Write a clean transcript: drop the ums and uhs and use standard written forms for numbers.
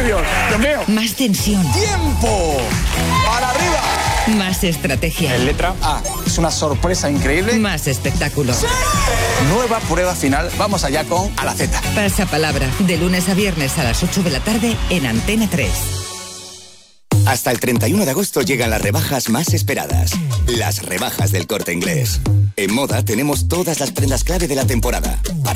nervios! ¡Dios mío! Más tensión. ¡Tiempo! ¡Para arriba! Más estrategia. En letra A. Es una sorpresa increíble. Más espectáculo. ¡Sí! Nueva prueba final. Vamos allá con A la Z. Pasapalabra. De lunes a viernes a las 8 de la tarde en Antena 3. Hasta el 31 de agosto llegan las rebajas más esperadas. Las rebajas del Corte Inglés. En moda tenemos todas las prendas clave de la temporada. Para